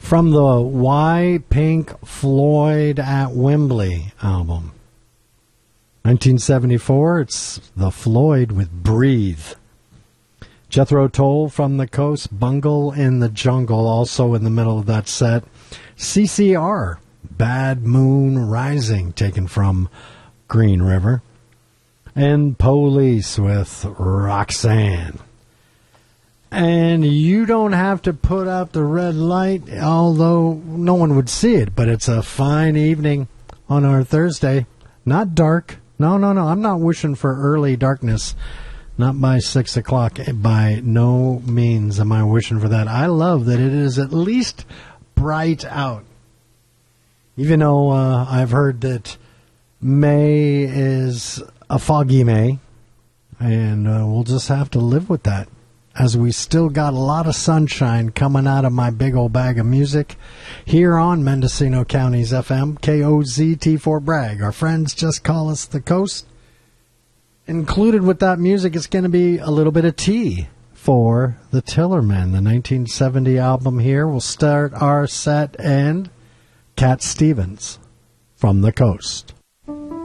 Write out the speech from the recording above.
from the Why Pink Floyd at Wembley album. 1974, it's The Floyd with Breathe. Jethro Tull from the Coast, Bungle in the Jungle, also in the middle of that set. CCR, Bad Moon Rising, taken from Green River. And Police with Roxanne. And you don't have to put out the red light, although no one would see it, but it's a fine evening on our Thursday. Not dark. No, I'm not wishing for early darkness. Not by 6 o'clock. By no means am I wishing for that. I love that it is at least bright out. Even though I've heard that May is a foggy May, and we'll just have to live with that, as we still got a lot of sunshine coming out of my big old bag of music here on Mendocino County's FM, KOZT Fort Bragg. Our friends just call us the Coast. Included with that music is going to be a little bit of tea for the Tillermen, the 1970 album here. We'll start our set and Cat Stevens from the Coast.